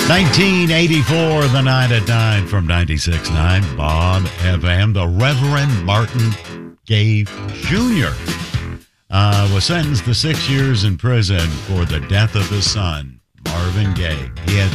1984, The Night at 9 from 96.9 Bob FM. The Reverend Martin Gaye Jr. Was sentenced to 6 years in prison for the death of his son, Marvin Gaye. He had